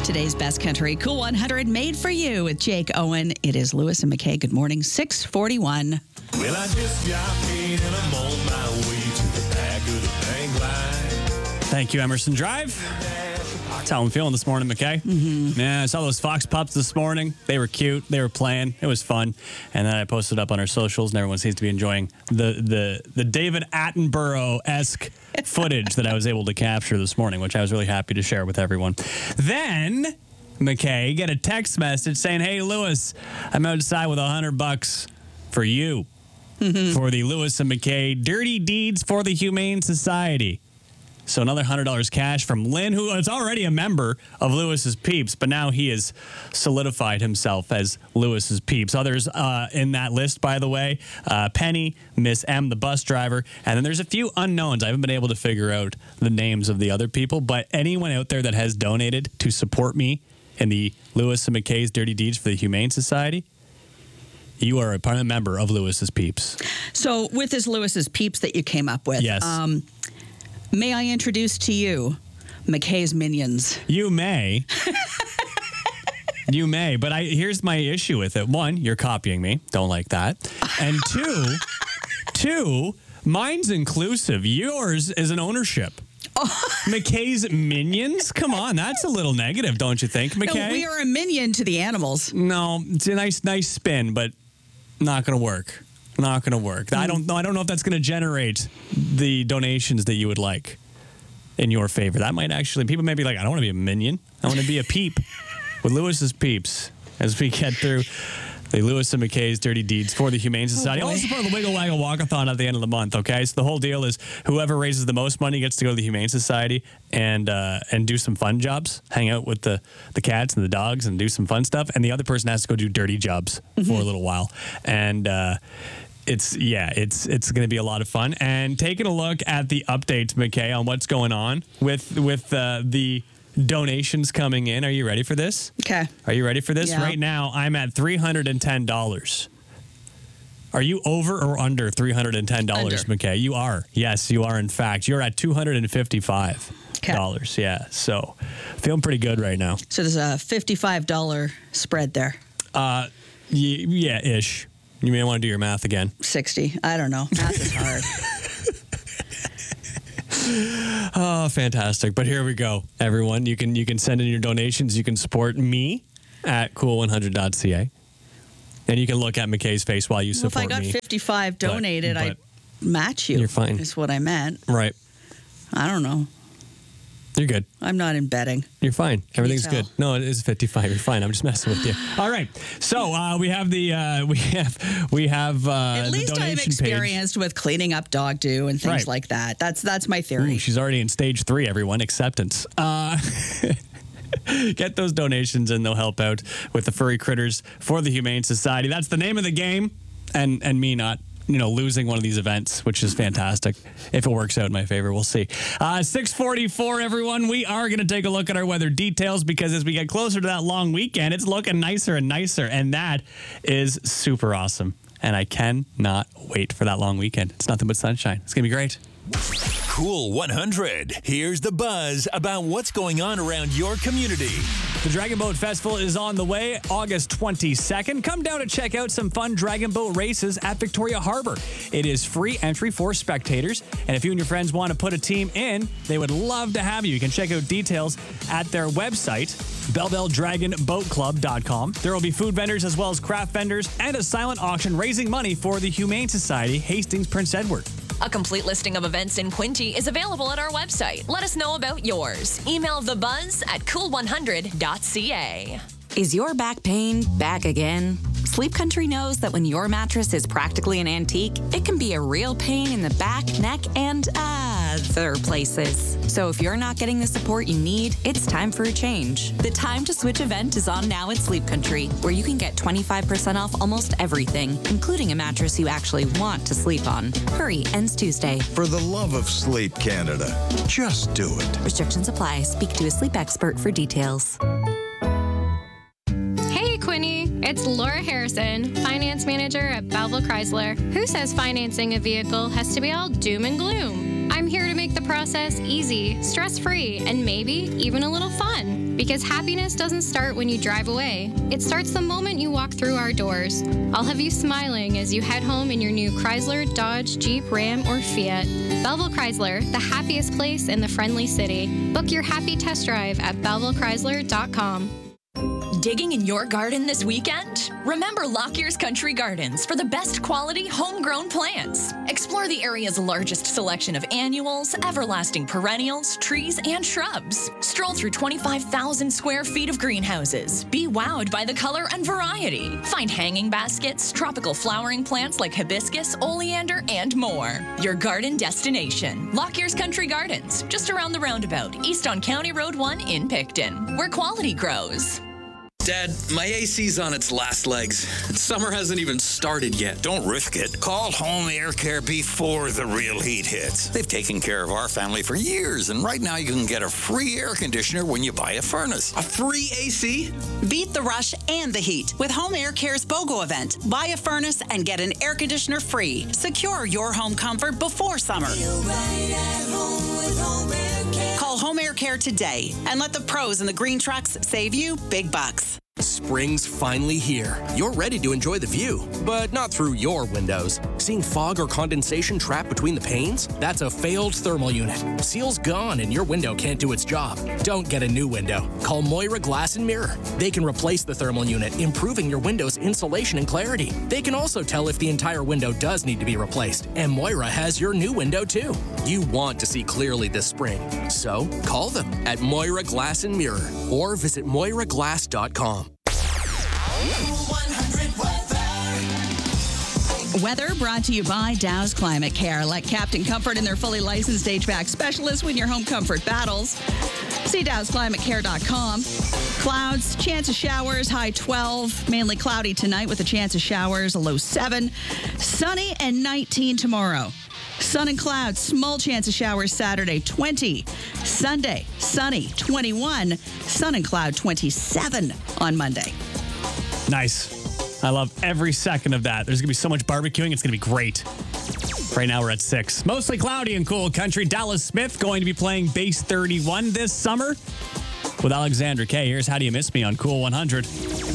Today's Best Country Cool 100 made for you with Jake Owen. It is Lewis and McKay. Good morning, 6:41. Well, I just got paid and I'm on my way to the back of the bank line. Thank you, Emerson Drive. That's how I'm feeling this morning, McKay. Mm-hmm. Yeah, I saw those fox pups this morning. They were cute. They were playing. It was fun. And then I posted up on our socials, and everyone seems to be enjoying the David Attenborough-esque footage that I was able to capture this morning, which I was really happy to share with everyone. Then, McKay, get a text message saying, "Hey, Lewis, I'm outside with $100 for you for the Lewis and McKay Dirty Deeds for the Humane Society." So another $100 cash from Lynn, who is already a member of Lewis's Peeps, but now he has solidified himself as Lewis's Peeps. Others in that list, by the way, Penny, Miss M, the bus driver, and then there's a few unknowns. I haven't been able to figure out the names of the other people, but anyone out there that has donated to support me in the Lewis and McKay's Dirty Deeds for the Humane Society, you are a permanent member of Lewis's Peeps. So with this Lewis's Peeps that you came up with, Yes. May I introduce to you McKay's Minions? You may. You may, but here's my issue with it. One, you're copying me. Don't like that. And two, mine's inclusive. Yours is an ownership. McKay's Minions? Come on, that's a little negative, don't you think, McKay? No, we are a minion to the animals. No, it's a nice spin, but not going to work. Not going to work. I don't know if that's going to generate the donations that you would like in your favor. That might actually, people may be like, I don't want to be a minion. I want to be a peep with Lewis's Peeps as we get through the Lewis and McKay's Dirty Deeds for the Humane Society. Also part of the Wiggle Waggle Walkathon at the end of the month, okay? So the whole deal is whoever raises the most money gets to go to the Humane Society and do some fun jobs, hang out with the cats and the dogs and do some fun stuff. And the other person has to go do dirty jobs for a little while. And it's going to be a lot of fun. And taking a look at the updates, McKay, on what's going on with the donations coming in. Are you ready for this? Okay. Are you ready for this? Yeah. Right now, I'm at $310. Are you over or under $310, Under. McKay? You are. Yes, you are, in fact. You're at $255. Yeah, so feeling pretty good right now. So there's a $55 spread there. Yeah, ish. You may want to do your math again. 60. I don't know. Math is hard. Oh, fantastic. But here we go, everyone. You can send in your donations. You can support me at cool100.ca. And you can look at McKay's face while you Well, if support I got me. 55 donated, but I'd match you. You're fine. Is what I meant. Right. I don't know. You're good. I'm not in betting. You're fine. Everything's tell? good. No, it is 55. You're fine. I'm just messing with you. All right. So we have the At the least I'm donation experienced with cleaning up dog do and things Right. like that. That's my page. theory. Ooh, she's already in stage 3. Everyone, acceptance. Get those donations and they'll help out with the furry critters for the Humane Society. That's the name of the game, and me not losing one of these events, which is fantastic. If it works out in my favor, we'll see. 6:44, everyone. We are going to take a look at our weather details because as we get closer to that long weekend, it's looking nicer and nicer, and that is super awesome. And I cannot wait for that long weekend. It's nothing but sunshine. It's going to be great. Cool 100. Here's the buzz about what's going on around your community. The Dragon Boat Festival is on the way, August 22nd. Come down to check out some fun Dragon Boat races at Victoria Harbor. It is free entry for spectators, and if you and your friends want to put a team in, they would love to have you. You can check out details at their website, BellevilleDragonBoatClub.com. There will be food vendors as well as craft vendors and a silent auction raising money for the Humane Society, Hastings Prince Edward. A complete listing of events in Quinte is available at our website. Let us know about yours. Email thebuzz@cool100.ca. Is your back pain back again? Sleep Country knows that when your mattress is practically an antique, it can be a real pain in the back, neck, and other places. So if you're not getting the support you need, it's time for a change. The Time to Switch event is on now at Sleep Country, where you can get 25% off almost everything, including a mattress you actually want to sleep on. Hurry, ends Tuesday. For the love of Sleep Canada, just do it. Restrictions apply. Speak to a sleep expert for details. Hey, Quinny. It's Laura Harrison, Finance Manager at Belleville Chrysler. Who says financing a vehicle has to be all doom and gloom? I'm here to make the process easy, stress-free, and maybe even a little fun. Because happiness doesn't start when you drive away. It starts the moment you walk through our doors. I'll have you smiling as you head home in your new Chrysler, Dodge, Jeep, Ram, or Fiat. Belleville Chrysler, the happiest place in the friendly city. Book your happy test drive at BellevilleChrysler.com. Digging in your garden this weekend? Remember Lockyer's Country Gardens for the best quality homegrown plants. Explore the area's largest selection of annuals, everlasting perennials, trees, and shrubs. Stroll through 25,000 square feet of greenhouses. Be wowed by the color and variety. Find hanging baskets, tropical flowering plants like hibiscus, oleander, and more. Your garden destination. Lockyer's Country Gardens, just around the roundabout, east on County Road 1 in Picton, where quality grows. Dad, my AC's on its last legs. Summer hasn't even started yet. Don't risk it. Call Home Air Care before the real heat hits. They've taken care of our family for years, and right now you can get a free air conditioner when you buy a furnace. A free AC? Beat the rush and the heat with Home Air Care's BOGO event. Buy a furnace and get an air conditioner free. Secure your home comfort before summer. Call Home Air Care today and let the pros in the green trucks save you big bucks. Spring's finally here. You're ready to enjoy the view, but not through your windows. Seeing fog or condensation trapped between the panes? That's a failed thermal unit. Seal's gone and your window can't do its job. Don't get a new window. Call Moira Glass and Mirror. They can replace the thermal unit, improving your window's insulation and clarity. They can also tell if the entire window does need to be replaced, and Moira has your new window too. You want to see clearly this spring, so call them at Moira Glass and Mirror or visit moiraglass.com. Weather brought to you by Dow's Climate Care. Let Captain Comfort and their fully licensed HVAC specialists win your home comfort battles. See dowsclimatecare.com. Clouds, chance of showers, high 12. Mainly cloudy tonight with a chance of showers, a low 7. Sunny and 19 tomorrow. Sun and clouds, small chance of showers Saturday, 20. Sunday, sunny, 21. Sun and cloud, 27 on Monday. Nice. I love every second of that. There's going to be so much barbecuing. It's going to be great. Right now we're at 6. Mostly cloudy and cool country. Dallas Smith going to be playing Base 31 this summer with Alexandra Kay. Here's How Do You Miss Me on Cool 100.